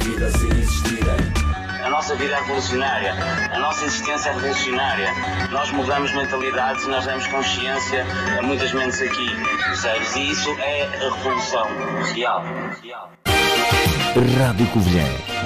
Vida sem existirem. A nossa vida é revolucionária, a nossa existência é revolucionária. Nós mudamos mentalidades, nós damos consciência a muitas mentes aqui, percebes? E isso é a revolução real. Rádio Covilhã.